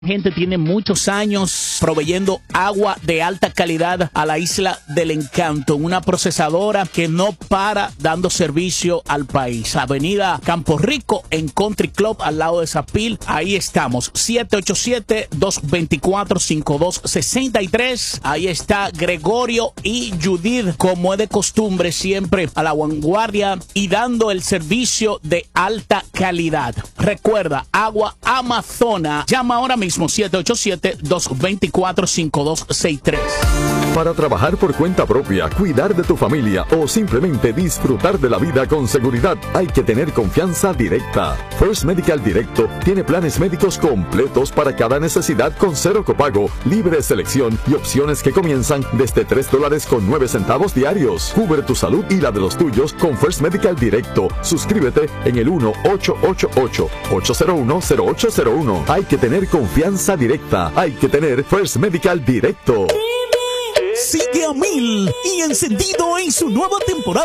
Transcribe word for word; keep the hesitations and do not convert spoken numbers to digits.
Gente tiene muchos años proveyendo agua de alta calidad a la Isla del Encanto, una procesadora que no para dando servicio al país. Avenida Campo Rico en Country Club al lado de Zapil, ahí estamos, siete ocho siete, dos dos cuatro, cinco dos seis tres. Ahí está Gregorio y Judith, como es de costumbre, siempre a la vanguardia y dando el servicio de alta calidad. Recuerda, agua Amazona. Llama ahora mismo siete ocho siete, dos dos cuatro, cinco dos seis tres. Para trabajar por cuenta propia, cuidar de tu familia o simplemente disfrutar de la vida con seguridad, hay que tener confianza directa. First Medical Directo tiene planes médicos completos para cada necesidad con cero copago, libre selección y opciones que comienzan desde tres dólares con nueve centavos diarios. Cubre tu salud y la de los tuyos con First Medical Directo. Suscríbete en el uno ocho ocho ocho, ocho cero uno, cero ocho cero uno. Hay que tener confianza directa. Hay que tener First Medical Directo. Sigue a mil y encendido en su nueva temporada